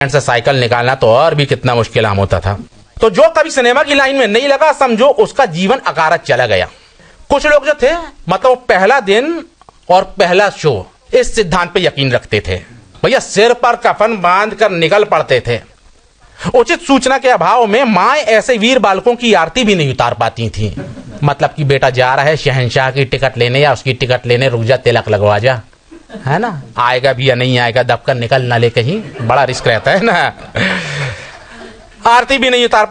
से साइकिल निकालना तो और भी कितना मुश्किल काम होता था। तो जो कभी सिनेमा की लाइन में नहीं लगा, समझो उसका जीवन अकारत चला गया। कुछ लोग जो थे, मतलब पहला दिन और पहला शो इस सिद्धांत पे यकीन रखते थे, भैया सिर पर कफन बांध कर निकल पड़ते थे। उचित सूचना के अभाव में माए ऐसे वीर बालकों की आरती भी नहीं उतार पाती थी। मतलब कि बेटा जा रहा है शहंशाह की टिकट लेने या उसकी टिकट लेने, रुक जा, तिलक लगवा जा, है ना, आएगा भी या नहीं आएगा, दबकर निकल ना ले कहीं, बड़ा रिस्क रहता है ना। आरती भी नहीं उतार